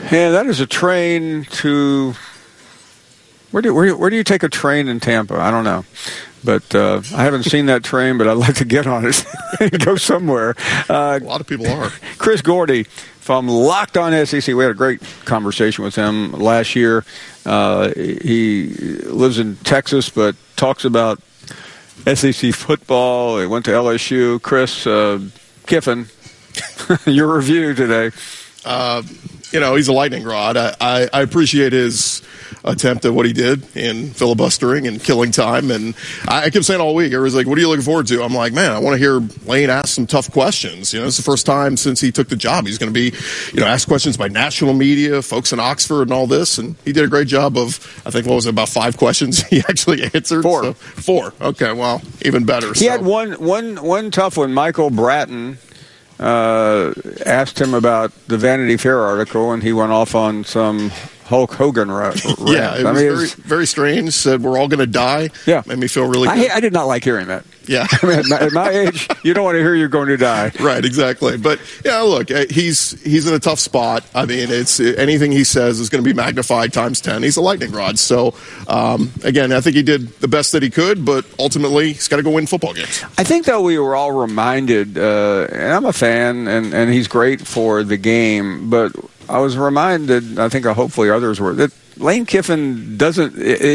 Yeah, that is a train to. Where do you take a train in Tampa? I don't know. But I haven't seen that train, but I'd like to get on it and go somewhere. A lot of people are. Chris Gordy from Locked On SEC. We had a great conversation with him last year. He lives in Texas, but talks about SEC football. He went to LSU. Chris Kiffin, your review today. He's a lightning rod. I appreciate his attempt at what he did in filibustering and killing time. And I kept saying all week, I was like, what are you looking forward to? I'm like, man, I want to hear Lane ask some tough questions. It's the first time since he took the job. He's going to be, asked questions by national media, folks in Oxford and all this. And he did a great job of, I think, about 5 questions he actually answered? 4. So, 4. Okay, well, even better. He had one tough one. Michael Bratton asked him about the Vanity Fair article, and he went off on some Hulk Hogan rant. Yeah, it was very, very strange. Said we're all going to die. Yeah. Made me feel really good. I did not like hearing that. Yeah. At my age, you don't want to hear you're going to die. Right, exactly. But, yeah, look, he's in a tough spot. I mean, it's anything he says is going to be magnified times 10. He's a lightning rod. So, again, I think he did the best that he could, but ultimately he's got to go win football games. I think, though, we were all reminded, and I'm a fan, and he's great for the game, but I was reminded, I think hopefully others were, that Lane Kiffin doesn't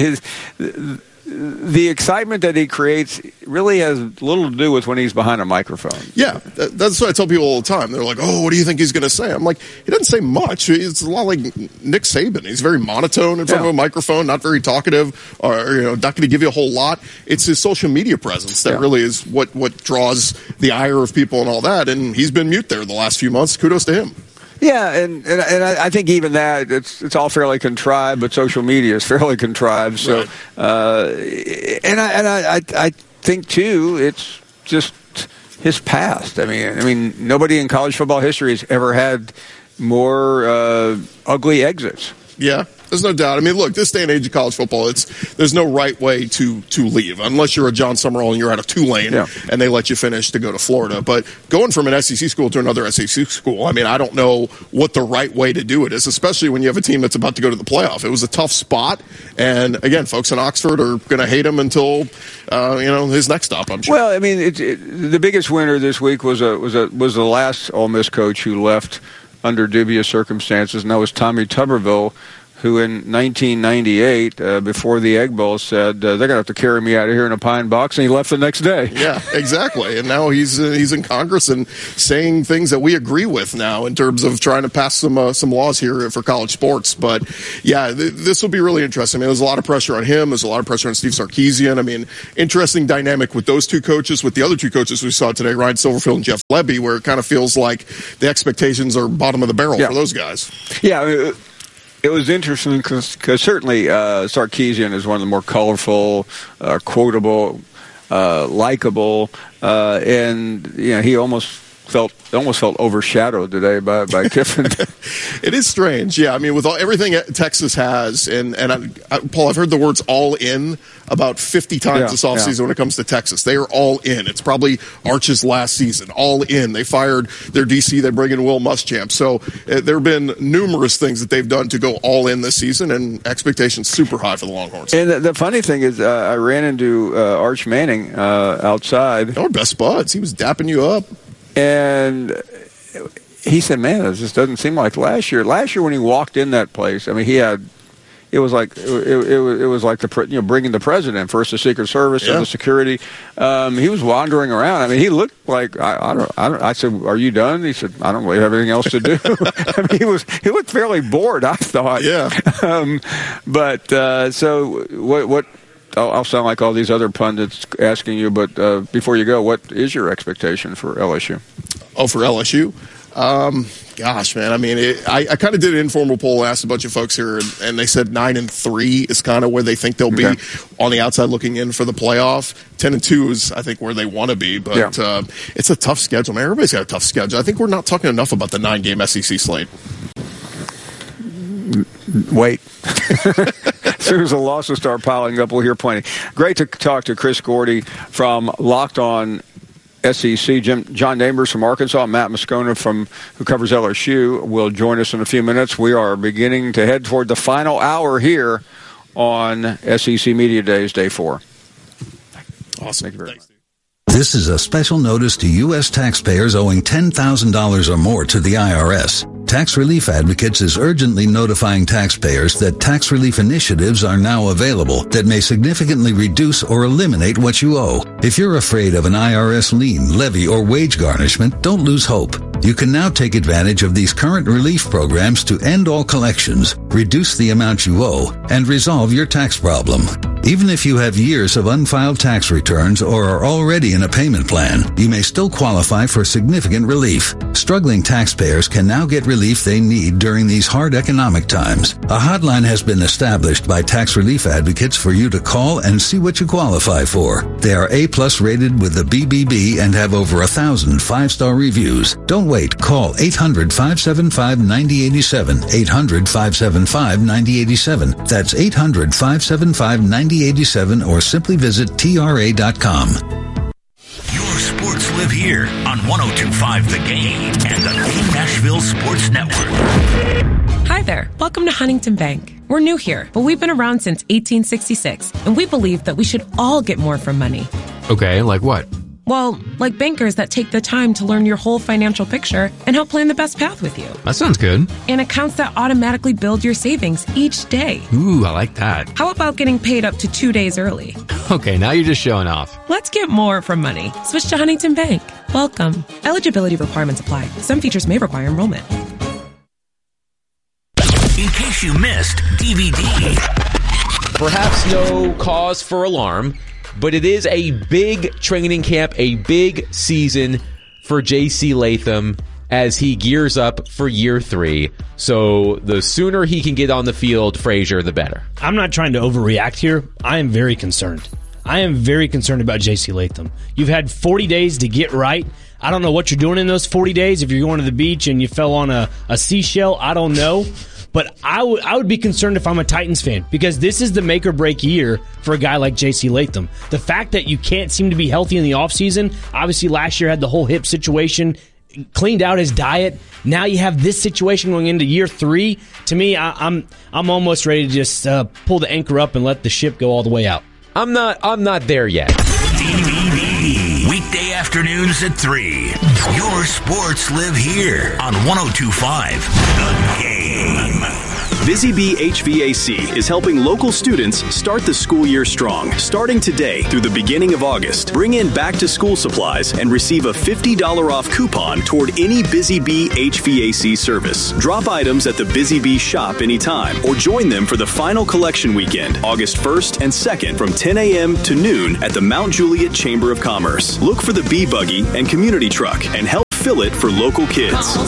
the excitement that he creates really has little to do with when he's behind a microphone. Yeah, that's what I tell people all the time. They're like, oh, what do you think he's going to say? I'm like, he doesn't say much. It's a lot like Nick Saban. He's very monotone in front of a microphone, not very talkative, or not going to give you a whole lot. It's his social media presence that really is what draws the ire of people and all that, and he's been mute there the last few months. Kudos to him. Yeah, and I think even that it's all fairly contrived, but social media is fairly contrived. So, right. I think too, it's just his past. I mean, nobody in college football history has ever had more ugly exits. Yeah. There's no doubt. I mean, look, this day and age of college football, there's no right way to leave unless you're a John Summerall and you're out of Tulane and they let you finish to go to Florida. But going from an SEC school to another SEC school, I mean, I don't know what the right way to do it is, especially when you have a team that's about to go to the playoff. It was a tough spot, and again, folks in Oxford are going to hate him until his next stop, I'm sure. Well, I mean, the biggest winner this week was the last Ole Miss coach who left under dubious circumstances, and that was Tommy Tuberville, who in 1998, before the Egg Bowl, said, they're going to have to carry me out of here in a pine box, and he left the next day. Yeah, exactly. And now he's in Congress and saying things that we agree with now in terms of trying to pass some laws here for college sports. But, yeah, this will be really interesting. I mean, there's a lot of pressure on him. There's a lot of pressure on Steve Sarkisian. I mean, interesting dynamic with those two coaches, with the other two coaches we saw today, Ryan Silverfield and Jeff Lebby, where it kind of feels like the expectations are bottom of the barrel for those guys. Yeah, it was interesting because certainly Sarkisian is one of the more colorful, quotable, likable, and he almost felt overshadowed today by Kiffin. It is strange, yeah. I mean, with everything Texas has, and Paul, I've heard the words "all in" about 50 times this offseason when it comes to Texas. They are all in. It's probably Arch's last season. All in. They fired their DC. They bring in Will Muschamp. So there have been numerous things that they've done to go all in this season, and expectations super high for the Longhorns. And the funny thing is, I ran into Arch Manning outside. Our best buds. He was dapping you up. And he said, man, this just doesn't seem like last year. Last year when he walked in that place, I mean, it was like the bringing the president, first the Secret Service and the security. He was wandering around. I mean, he looked like I said, "Are you done?" He said, "I don't really have anything else to do." I mean, he looked fairly bored, I thought. Yeah. So what? I'll sound like all these other pundits asking you, but before you go, what is your expectation for LSU? Oh, for LSU? Gosh, man. I mean, I kind of did an informal poll, asked a bunch of folks here, and they said 9-3 is kind of where they think they'll be on the outside looking in for the playoff. 10-2 is, I think, where they want to be, but it's a tough schedule. Man, everybody's got a tough schedule. I think we're not talking enough about the 9-game SEC slate. Wait. As soon as the losses start piling up, we'll hear plenty. Great to talk to Chris Gordy from Locked On SEC. John Neighbors from Arkansas, Matt Moscona who covers LSU, will join us in a few minutes. We are beginning to head toward the final hour here on SEC Media Days, Day 4. Awesome. Thank you very much. This is a special notice to U.S. taxpayers owing $10,000 or more to the IRS. Tax Relief Advocates is urgently notifying taxpayers that tax relief initiatives are now available that may significantly reduce or eliminate what you owe. If you're afraid of an IRS lien, levy, or wage garnishment, don't lose hope. You can now take advantage of these current relief programs to end all collections, reduce the amount you owe, and resolve your tax problem. Even if you have years of unfiled tax returns or are already in a payment plan, you may still qualify for significant relief. Struggling taxpayers can now get relief they need during these hard economic times. A hotline has been established by Tax Relief Advocates for you to call and see what you qualify for. They are A+ rated with the BBB and have over 1,000 five-star reviews. Don't wait. Call 800-575-9087. 800-575-9087. That's 800-575-9087 or simply visit TRA.com. Your sports live here on 102.5 The Game and the Game Nashville Sports Network. Hi there. Welcome to Huntington Bank. We're new here, but we've been around since 1866, and we believe that we should all get more from money. Okay, like what? Well, like bankers that take the time to learn your whole financial picture and help plan the best path with you. That sounds good. And accounts that automatically build your savings each day. Ooh, I like that. How about getting paid up to 2 days early? Okay, now you're just showing off. Let's get more from money. Switch to Huntington Bank. Welcome. Eligibility requirements apply. Some features may require enrollment. In case you missed DVD. Perhaps no cause for alarm, but it is a big training camp, a big season for J.C. Latham as he gears up for year 3. So the sooner he can get on the field, Frazier, the better. I'm not trying to overreact here. I am very concerned. I am very concerned about J.C. Latham. You've had 40 days to get right. I don't know what you're doing in those 40 days. If you're going to the beach and you fell on a seashell, I don't know. But I would be concerned if I'm a Titans fan, because this is the make or break year for a guy like J.C. Latham. The fact that you can't seem to be healthy in the offseason, obviously last year had the whole hip situation, cleaned out his diet. Now you have this situation going into year 3. To me, I'm almost ready to just pull the anchor up and let the ship go all the way out. I'm not there yet. DVD. Weekday afternoons at 3. Your sports live here on 102.5 The Game. Busy Bee HVAC is helping local students start the school year strong. Starting today through the beginning of August, bring in back-to-school supplies and receive a $50 off coupon toward any Busy Bee HVAC service. Drop items at the Busy Bee shop anytime or join them for the final collection weekend, August 1st and 2nd from 10 a.m. to noon at the Mount Juliet Chamber of Commerce. Look for the Bee Buggy and Community Truck and help fill it for local kids. Call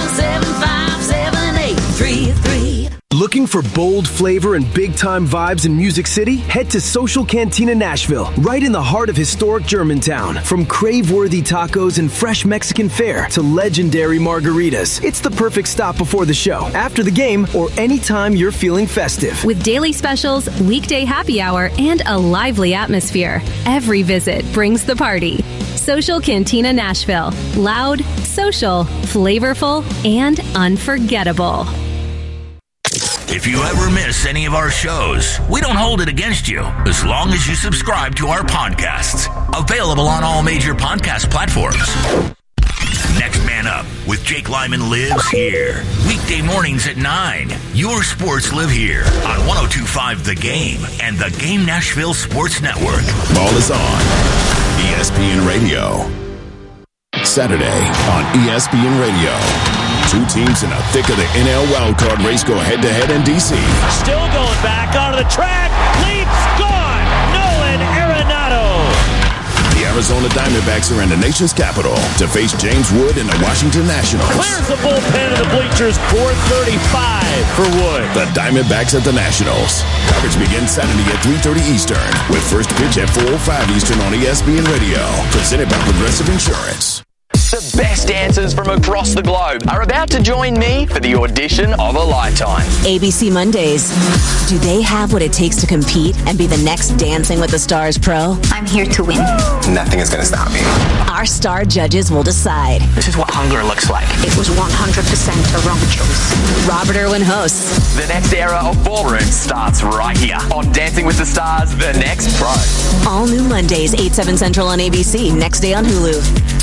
775-7833. Looking for bold flavor and big-time vibes in Music City? Head to Social Cantina Nashville, right in the heart of historic Germantown. From crave-worthy tacos and fresh Mexican fare to legendary margaritas, it's the perfect stop before the show, after the game, or anytime you're feeling festive. With daily specials, weekday happy hour, and a lively atmosphere, every visit brings the party. Social Cantina Nashville. Loud, social, flavorful, and unforgettable. If you ever miss any of our shows, we don't hold it against you as long as you subscribe to our podcasts. Available on all major podcast platforms. Next Man Up with Jake Lyman lives here. Weekday mornings at 9. Your sports live here on 102.5 The Game and the Game Nashville Sports Network. Ball is on. ESPN Radio. Saturday on ESPN Radio. 2 teams in the thick of the NL wildcard race go head-to-head in D.C. Still going back onto the track. Leaps gone. Nolan Arenado. The Arizona Diamondbacks are in the nation's capital to face James Wood and the Washington Nationals. Clears the bullpen of the bleachers. 4:35 for Wood. The Diamondbacks at the Nationals. Coverage begins Saturday at 3:30 Eastern with first pitch at 4:05 Eastern on ESPN Radio. Presented by Progressive Insurance. The best dancers from across the globe are about to join me for the audition of a lifetime. ABC Mondays. Do they have what it takes to compete and be the next Dancing with the Stars pro? I'm here to win. Nothing is going to stop me. Our star judges will decide. This is what hunger looks like. It was 100% a wrong choice. Robert Irwin hosts. The next era of ballroom starts right here on Dancing with the Stars, The Next Pro. All new Mondays, 8, 7 Central on ABC. Next day on Hulu.